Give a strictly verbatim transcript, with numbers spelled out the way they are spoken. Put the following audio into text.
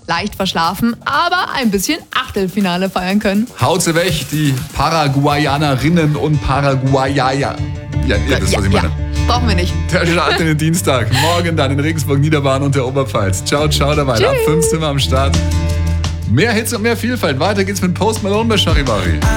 leicht verschlafen, aber ein bisschen Achtelfinale feiern können. Haut sie weg, die Paraguayanerinnen und Paraguayaner. Ja, ihr wisst, ja, was ich meine. Ja. Brauchen wir nicht. Der Start in den Dienstag. Morgen dann in Regensburg, Niederbayern und der Oberpfalz. Ciao, ciao dabei. Tschüss. Ab fünf sind wir am Start. Mehr Hits und mehr Vielfalt. Weiter geht's mit Post Malone bei Charivari.